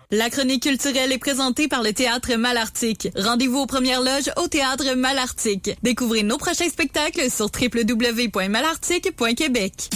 La chronique culturelle est présentée par le Théâtre Malartic. Rendez-vous aux premières loges au Théâtre Malartic. Découvrez nos prochains spectacles sur www.malartic.québec.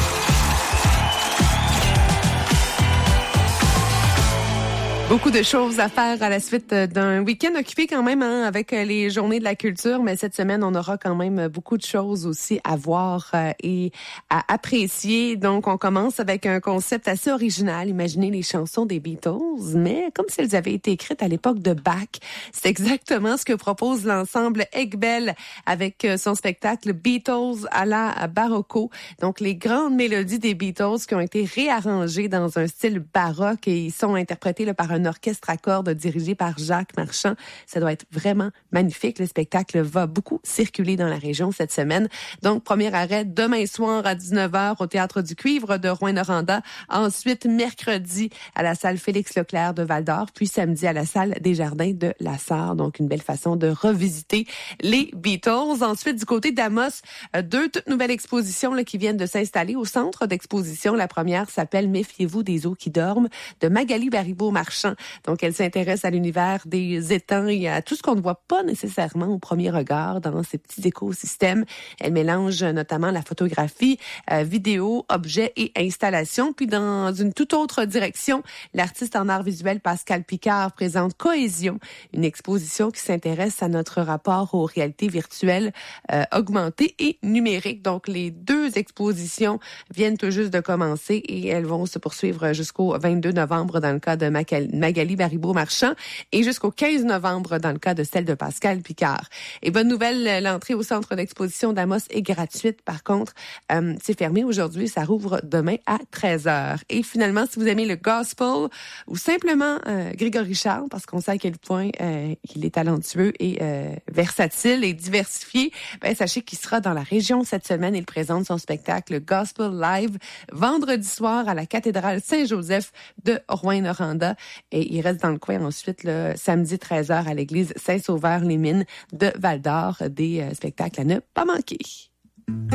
Beaucoup de choses à faire à la suite d'un week-end occupé quand même avec les journées de la culture, mais cette semaine, on aura quand même beaucoup de choses aussi à voir et à apprécier. Donc, on commence avec un concept assez original. Imaginez les chansons des Beatles, mais comme si elles avaient été écrites à l'époque de Bach. C'est exactement ce que propose l'ensemble Egbel avec son spectacle Beatles à la Barocco. Donc, les grandes mélodies des Beatles qui ont été réarrangées dans un style baroque et ils sont interprétés par un orchestre à cordes dirigé par Jacques Marchand. Ça doit être vraiment magnifique. Le spectacle va beaucoup circuler dans la région cette semaine. Donc, premier arrêt demain soir à 19h au Théâtre du Cuivre de Rouyn-Noranda. Ensuite, mercredi à la salle Félix-Leclerc de Val-d'Or. Puis samedi à la salle des Jardins de La Sarre. Donc, une belle façon de revisiter les Beatles. Ensuite, du côté d'Amos, deux toutes nouvelles expositions là, qui viennent de s'installer au centre d'exposition. La première s'appelle « Méfiez-vous des eaux qui dorment » de Magali Baribeau-Marchand. Donc, elle s'intéresse à l'univers des étangs et à tout ce qu'on ne voit pas nécessairement au premier regard dans ces petits écosystèmes. Elle mélange notamment la photographie, vidéo, objets et installations. Puis, dans une toute autre direction, l'artiste en art visuel Pascal Picard présente Cohésion, une exposition qui s'intéresse à notre rapport aux réalités virtuelles augmentées et numériques. Donc, les deux expositions viennent tout juste de commencer et elles vont se poursuivre jusqu'au 22 novembre dans le cas de Magali Baribeau-Marchand et jusqu'au 15 novembre dans le cas de celle de Pascal Picard. Et bonne nouvelle, l'entrée au centre d'exposition d'Amos est gratuite. Par contre, c'est fermé aujourd'hui. Ça rouvre demain à 13h. Et finalement, si vous aimez le gospel ou simplement Grégory Charles, parce qu'on sait à quel point il est talentueux et versatile et diversifié, ben, sachez qu'il sera dans la région cette semaine. Il présente son spectacle Gospel Live vendredi soir à la cathédrale Saint-Joseph de Rouyn-Noranda. Et il reste dans le coin ensuite, le samedi 13h à l'église Saint-Sauveur-les-Mines de Val-d'Or. Des spectacles à ne pas manquer.